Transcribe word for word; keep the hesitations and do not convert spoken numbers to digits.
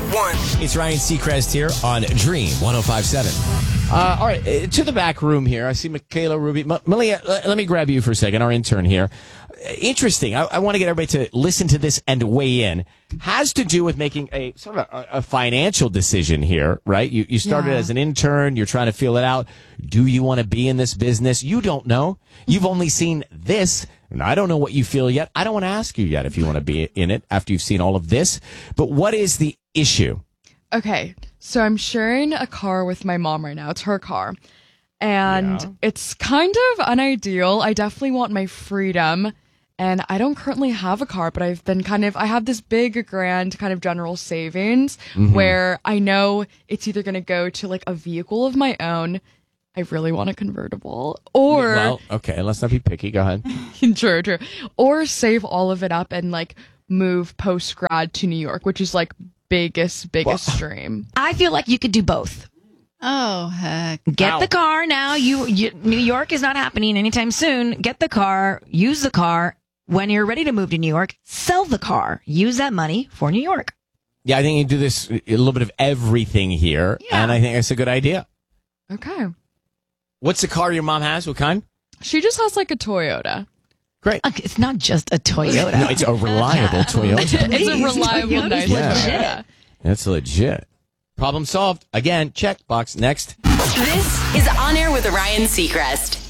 one. It's Ryan Seacrest here on Dream one oh five point seven. Uh, all right, uh, to the back room here. I see Michaela Ruby. M- Malia, let, let me grab you for a second, our intern here. Uh, interesting. I, I want to get everybody to listen to this and weigh in. Has to do with making a sort of a, a financial decision here, right? You, you started Yeah. as an intern. You're trying to feel it out. Do you want to be in this business? You don't know. You've only seen this. And I don't know what you feel yet. I don't want to ask you yet if you want to be in it after you've seen all of this. But what is the issue? Okay, so I'm sharing a car with my mom right now. It's her car. And Yeah. it's kind of unideal. I definitely want my freedom. And I don't currently have a car, but I've been kind of, I have this big, grand kind of general savings Mm-hmm. where I know it's either going to go to like a vehicle of my own. I really want a convertible. Or, Well, okay, let's not be picky. Go ahead. true, true. Or save all of it up and like move post grad to New York, which is like biggest, biggest dream. I feel like you could do both. Oh, heck. Get Ow. the car now. You, you New York is not happening anytime soon. Get the car, use the car. When you're ready to move to New York, sell the car. Use that money for New York. Yeah, I think you do this a little bit of everything here, Yeah. and I think that's a good idea. Okay. What's the car your mom has? What kind? She just has like a Toyota. Great. Look, it's not just a Toyota. No, it's a reliable Toyota. It's a Please, reliable, Toyota's nice Yeah. Toyota. That's legit. Problem solved. Again, check box. Next. This is On Air with Ryan Seacrest.